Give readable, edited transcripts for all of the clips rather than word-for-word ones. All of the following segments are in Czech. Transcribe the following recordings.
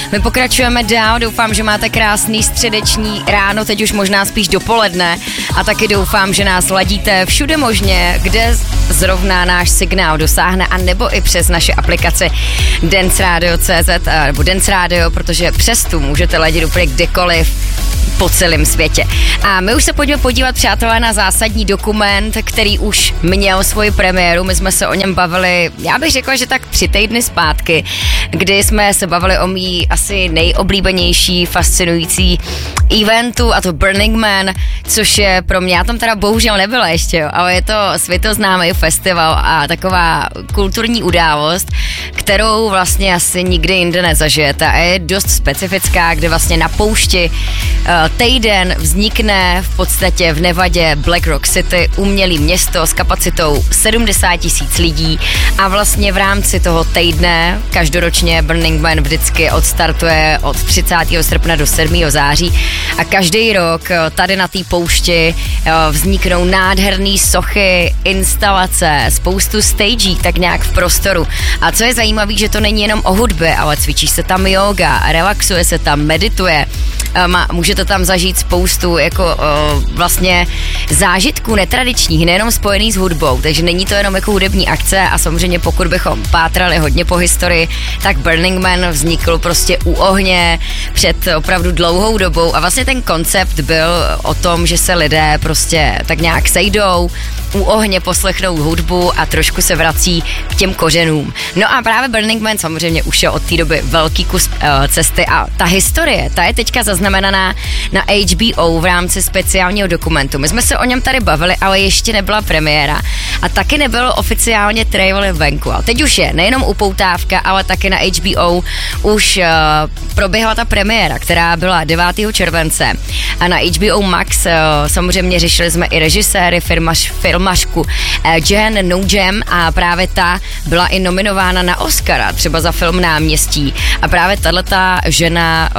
My pokračujeme dál, doufám, že máte krásný středeční ráno, teď už možná spíš dopoledne a taky doufám, že nás ladíte všude možně, kde zrovna náš signál dosáhne a nebo i přes naše aplikaci danceradio.cz nebo Dance Radio, protože přes tu můžete ladit úplně kdekoliv po celém světě. A my už se pojďme podívat, přátelé, na zásadní dokument, který už měl svoji premiéru. My jsme se o něm bavili, já bych řekla, že tak 3 týdny zpátky, kdy jsme se bavili o mý asi nejoblíbenější, fascinující eventu, a to Burning Man, což je pro mě, já tam teda bohužel nebyla ještě, jo, ale je to světoznámý festival a taková kulturní událost, kterou vlastně asi nikdy jinde nezažijete a je dost specifická, kde vlastně na poušti týden vznikne v podstatě v Nevadě Black Rock City umělý město s kapacitou 70 000 lidí a vlastně v rámci toho týdne každoročně Burning Man vždycky odstartuje od 30. srpna do 7. září a každý rok tady na té poušti vzniknou nádherný sochy, instalace, spoustu stagí tak nějak v prostoru. A co je zajímavé, že to není jenom o hudbě, ale cvičí se tam yoga, relaxuje se tam, medituje. Můžete tam zažít spoustu jako vlastně zážitků netradičních, nejenom spojených s hudbou, takže není to jenom jako hudební akce a samozřejmě pokud bychom pátrali hodně po historii, tak Burning Man vznikl prostě u ohně před opravdu dlouhou dobou a vlastně ten koncept byl o tom, že se lidé prostě tak nějak sejdou, u ohně poslechnou hudbu a trošku se vrací k těm kořenům. No a právě Burning Man samozřejmě už je od té doby velký kus cesty a ta historie, ta je teďka zaznamenaná na HBO v rámci speciálního dokumentu. My jsme se o něm tady bavili, ale ještě nebyla premiéra a taky nebyl oficiálně trailer venku. A teď už je nejenom upoutávka, ale taky na HBO už proběhla ta premiéra, která byla 9. července a na HBO Max samozřejmě řešili jsme i režiséry, filmařku Jen Nugent a právě ta byla i nominována na Oscara, třeba za film Náměstí a právě tahleta žena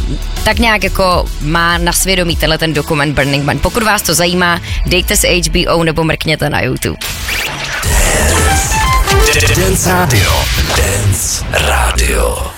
tak nějak jako má na svědomí tenhle ten dokument Burning Man. Pokud vás to zajímá, dejte si HBO nebo mrkněte na YouTube. Dance Radio. Dance Radio.